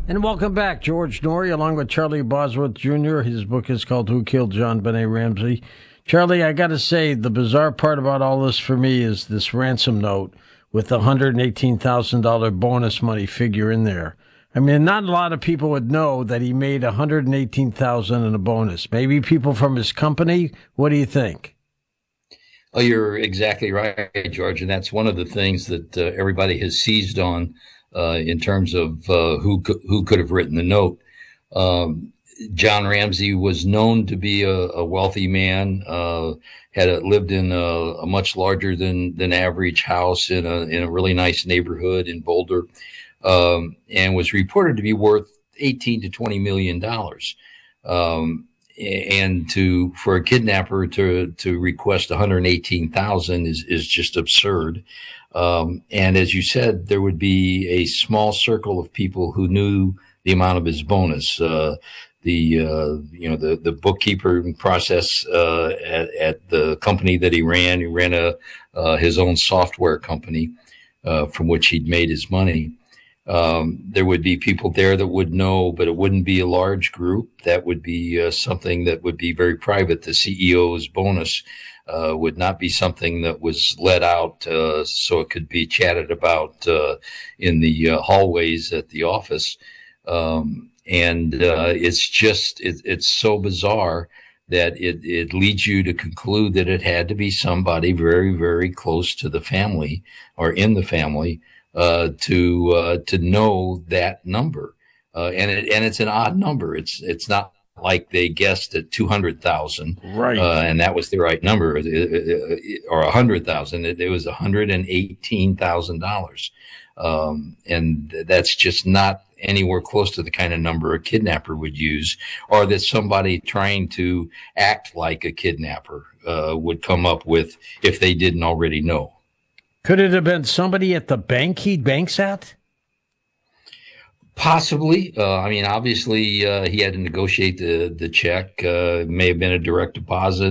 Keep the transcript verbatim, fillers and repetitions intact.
And welcome back, George Norrie, along with Charlie Bosworth Junior His book is called Who Killed John Benet Ramsey. Charlie, I got to say, the bizarre part about all this for me is this ransom note with the one hundred eighteen thousand dollars bonus money figure in there. I mean, not a lot of people would know that he made one hundred eighteen thousand dollars in a bonus. Maybe people from his company. What do you think? Oh, you're exactly right, George. And that's one of the things that uh, everybody has seized on uh, in terms of uh, who who could have written the note. Um, John Ramsey was known to be a, a wealthy man. Uh, had a, lived in a, a much larger than than average house in a in a really nice neighborhood in Boulder, um, and was reported to be worth eighteen to twenty million dollars. Um, and to for a kidnapper to to request one hundred eighteen thousand is is just absurd. Um, and as you said, there would be a small circle of people who knew the amount of his bonus. Uh, the uh, you know the the bookkeeper process uh, at, at the company that he ran. He ran a uh, his own software company uh, from which he'd made his money. Um, there would be people there that would know, but it wouldn't be a large group. That would be uh, something that would be very private. The C E O's bonus uh, would not be something that was let out uh, so it could be chatted about uh, in the uh, hallways at the office. Um, and uh, it's just, it, it's so bizarre that it, it leads you to conclude that it had to be somebody very, very close to the family or in the family uh, to uh, to know that number. Uh, and it, and it's an odd number. It's it's not like they guessed at two hundred thousand, Right. uh, and that was the right number, or one hundred thousand. It, it was one hundred eighteen thousand dollars. Um, and that's just not anywhere close to the kind of number a kidnapper would use, or that somebody trying to act like a kidnapper uh, would come up with if they didn't already know. Could it have been somebody at the bank he banks at? Possibly. Uh, I mean, obviously, uh, he had to negotiate the the check. Uh, it may have been a direct deposit.